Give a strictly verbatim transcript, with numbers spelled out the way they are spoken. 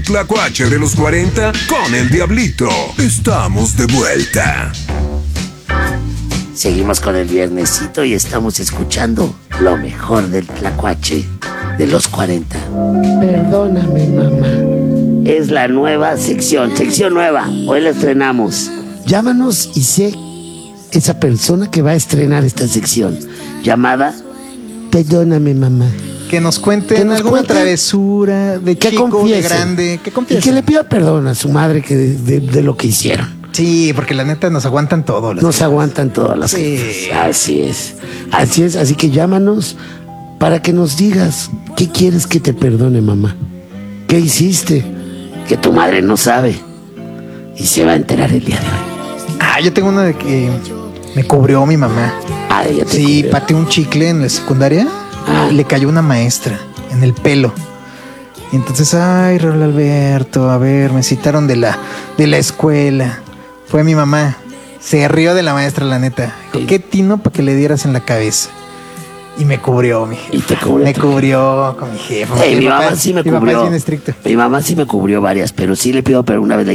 Tlacuache de los cuarenta con el Diablito. Estamos de vuelta. Seguimos con el viernesito y estamos escuchando lo mejor del Tlacuache de los cuarenta. Perdóname, mamá. Es la nueva sección, sección nueva. Hoy la estrenamos. Llámanos y sé esa persona que va a estrenar esta sección, Llamada Perdóname, mamá. Que nos cuenten Que nos alguna cuenten, travesura de que chico, de confiesen. grande, que Y confiesen. que le pida perdón a su madre que de, de- de lo que hicieron. Sí, porque la neta nos aguantan todo. las- Nos aguantan todas las Sí. cosas. Así es. Así es. Así que llámanos para que nos digas qué quieres que te perdone, mamá. ¿Qué hiciste? que tu madre no sabe y se va a enterar el día de hoy. Ah, yo tengo una de que me cubrió mi mamá. Ah, ella te Sí, cubrió. pateé un chicle en la secundaria Ah. y le cayó una maestra en el pelo. Y entonces, ay, Raúl Alberto, a ver, me citaron de la, de la escuela. Fue mi mamá. Se rió de la maestra, la neta. Dijo, ¿qué tino para que le dieras en la cabeza? Y me cubrió, mi jefa. Y te cubrió Me tu cubrió con mi jefa. Ey, mi papá mamá es- sí me mi papá es cubrió. bien estricto. Mi mamá sí me cubrió varias, pero sí le pido, pero una vez le